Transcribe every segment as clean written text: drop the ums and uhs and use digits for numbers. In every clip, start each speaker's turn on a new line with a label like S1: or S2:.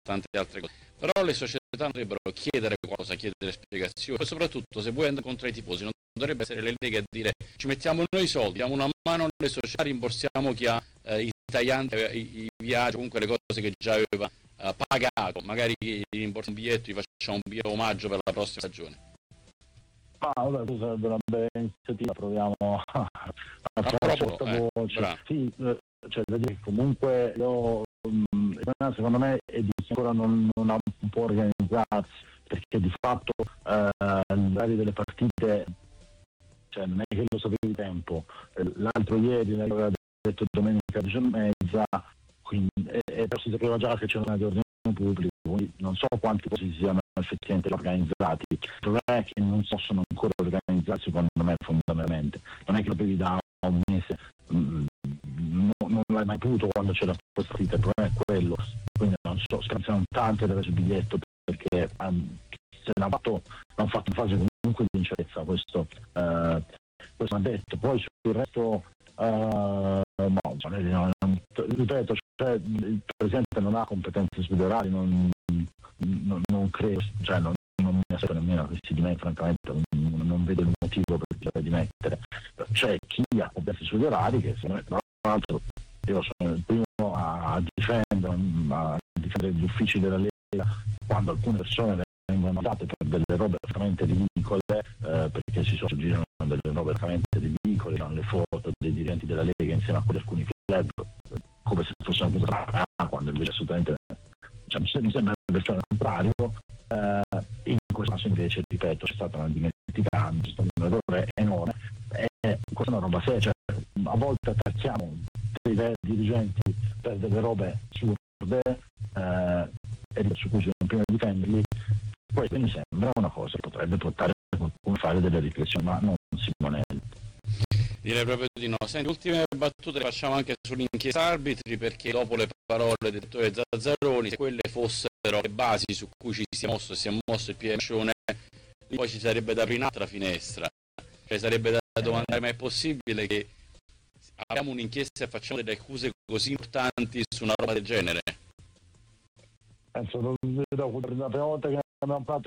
S1: tante altre cose. Però le società dovrebbero chiedere qualcosa, chiedere spiegazioni, e soprattutto se vuoi andare contro i tifosi non dovrebbe essere le leghe a dire ci mettiamo noi i soldi, diamo una mano alle società, rimborsiamo chi ha i taglianti, i viaggi, comunque le cose che già aveva pagato, magari gli rimborsiamo un biglietto, gli facciamo un biglietto omaggio per la prossima stagione.
S2: Ma vabbè, questa sarebbe una bella iniziativa, proviamo a fare certa voce. Sì, cioè da dire che comunque secondo me è di ancora non può organizzarsi, perché di fatto l'orario delle partite, cioè non è che lo sapevi di tempo, l'altro ieri l'aveva detto domenica 10:30, quindi però si sapeva già che c'era una di ordine pubblico, quindi non so quanti si siano effettivamente organizzati. Il problema è che non possono ancora organizzarsi, secondo me, fondamentalmente. Non è che lo devi da un mese, non l'hai mai potuto quando c'era questa partita, il problema è quello. Quindi non so, scansano tante delle sul biglietto, perché se l'hanno fatto in fase comunque di incertezza, questo ha detto. Poi sul resto ripeto, cioè, il Presidente non ha competenze federali, non credo, cioè non mi aspetto nemmeno che si dimetta, francamente non vedo il motivo per cui dimettere. C'è chi ha competenze federali che, tra l'altro, io sono il primo a difendere gli uffici della Lega quando alcune persone vengono mandate per delle robe veramente ridicole, perché si girano delle robe veramente ridicole, le foto dei dirigenti della Lega insieme a quelli di alcuni club, come se fossero quando invece assolutamente, cioè, mi sembra il contrario. In questo caso invece, ripeto, c'è stata una dimenticanza, c'è stato un errore enorme, e questa è una roba seria, cioè, a volte attacchiamo dei dirigenti per delle robe assurde e su cui si non prima di difenderli. Poi mi sembra una cosa che potrebbe portare a qualcuno a fare delle riflessioni, ma non Simonelli.
S1: Direi proprio di no. Senti, ultime battute le facciamo anche sull'inchiesta arbitri, perché dopo le parole del direttore Zazzaroni, se quelle fossero le basi su cui si è mosso il PMC, poi ci sarebbe da aprire un'altra finestra, cioè sarebbe da domandare: ma è possibile che abbiamo un'inchiesta e facciamo delle accuse così importanti su una roba del genere?
S2: Penso la prima volta che abbiamo fatto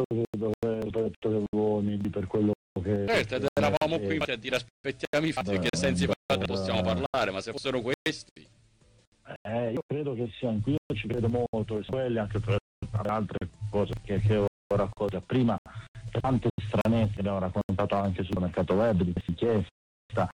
S2: per quello che...
S1: Certo, eravamo qui a dire aspettiamo i fatti, perché senza i fatti possiamo parlare, ma se fossero questi...
S2: io credo che sia anch'io, ci credo molto, e quelli anche per altre cose che ho raccolto prima, tante stranezze abbiamo raccontato anche sul mercato web di questa inchiesta,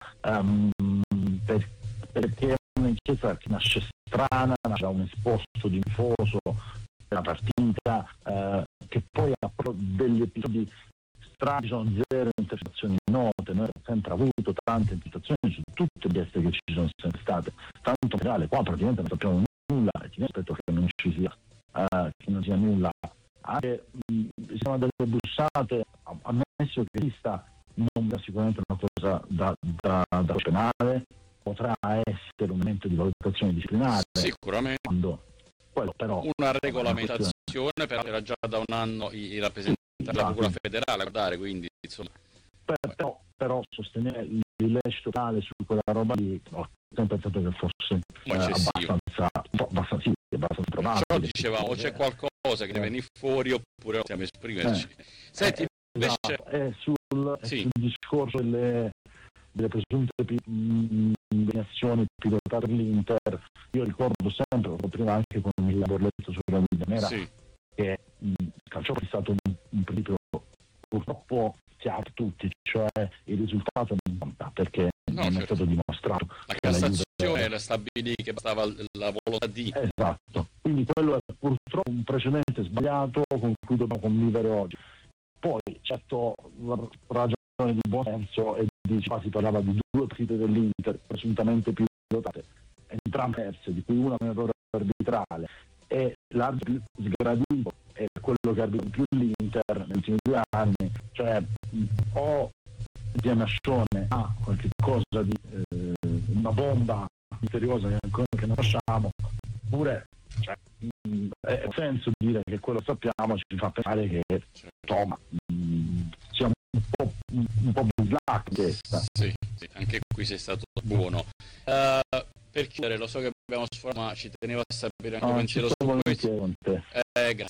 S2: perché è un'inchiesta che nasce strana, nasce da un esposto di tifoso della partita, che poi ha degli episodi strani, sono zero intercettazioni note. Noi abbiamo sempre avuto tante intercettazioni su tutte le richieste che ci sono sempre state, tanto reale, qua praticamente non sappiamo nulla, e ti aspetto che non ci sia nulla. Anche si sono delle bussate, ammesso che esista, non è sicuramente una cosa da penale, potrà essere un momento di valutazione disciplinare
S1: sicuramente,
S2: quello però
S1: una regolamentazione, però era già da un anno i rappresentanti della Procura federale a guardare, quindi insomma
S2: però sostenere l'illecito tale su quella roba lì ho sempre pensato che fosse abbastanza probabile.
S1: Però dicevamo, o c'è qualcosa che deve venire fuori oppure possiamo esprimerci. Senti,
S2: invece sul discorso delle presunte azioni pilotate dell'Inter, io ricordo sempre, prima anche con il Borletto sulla Nera, che il calcio è stato un principio purtroppo chiaro a tutti, cioè il risultato non conta, perché non è stato dimostrato.
S1: La Cassazione era stabilì che bastava la volontà di...
S2: Esatto, quindi quello è purtroppo un precedente sbagliato con cui dobbiamo convivere oggi. Poi certo ragione di buon senso, e si parlava di 2 partite dell'Inter presuntamente pilotate, entrambe perse, di cui una con errore arbitrale, e l'arbitro sgradito è quello che arbitra più l'Inter negli ultimi 2 anni, cioè o Giannascione ha qualche cosa di una bomba misteriosa che ancora che non conosciamo, oppure è senso dire che quello sappiamo ci fa pensare che insomma sia un po' bislacco questa.
S1: Sì, anche qui sei stato buono. Per chiudere, lo so che abbiamo sforato, ma ci tenevo a sapere anche un
S2: No,
S1: pensiero
S2: ci
S1: su
S2: sto
S1: questo.
S2: volentieri con te.
S1: Grazie.